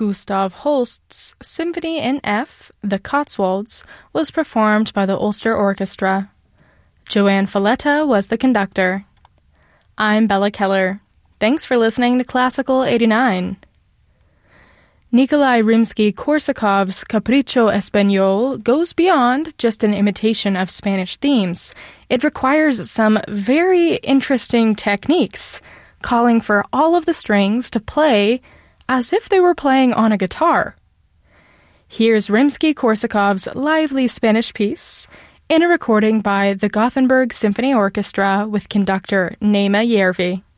Gustav Holst's Symphony in F, The Cotswolds, was performed by the Ulster Orchestra. Joanne Falletta was the conductor. I'm Bella Keller. Thanks for listening to Classical 89. Nikolai Rimsky-Korsakov's Capriccio Español goes beyond just an imitation of Spanish themes. It requires some very interesting techniques, calling for all of the strings to play as if they were playing on a guitar. Here's Rimsky-Korsakov's lively Spanish piece in a recording by the Gothenburg Symphony Orchestra with conductor Naima Järvi.